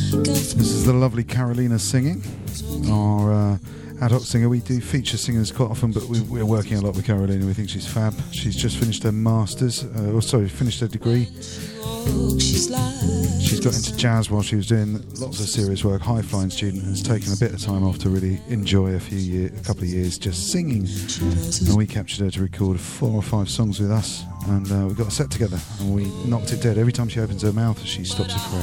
This is the lovely Carolina singing. Our ad hoc singer. We do feature singers quite often, but we're working a lot with Carolina. We think she's fab. She's just finished her master's, finished her degree. She's got into jazz while she was doing lots of serious work, high-flying student, and has taken a bit of time off to really enjoy a couple of years just singing. And we captured her to record 4 or 5 songs with us, and we got a set together, and we knocked it dead. Every time she opens her mouth, she stops a prayer.